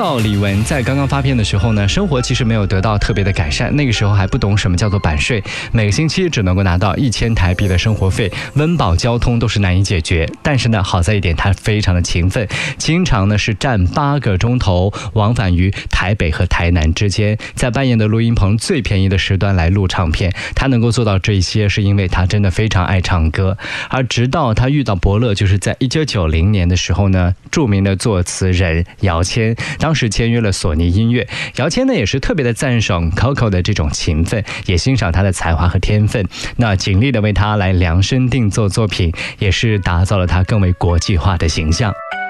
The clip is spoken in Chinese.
Coco 李玟在刚刚发片的时候呢，生活其实没有得到特别的改善，那个时候还不懂什么叫做版税，每个星期只能够拿到1000台币的生活费，温饱交通都是难以解决。但是呢，好在一点，他非常的勤奋，经常呢是站8个钟头往返于台北和台南之间，在半夜的录音棚最便宜的时段来录唱片。他能够做到这些，是因为他真的非常爱唱歌。而直到他遇到伯乐，就是在1990年的时候呢，著名的作词人姚谦当时签约了索尼音乐。姚谦呢也是特别的赞赏 Coco 的这种勤奋，也欣赏他的才华和天分，那尽力的为他来量身定做作品，也是打造了他更为国际化的形象。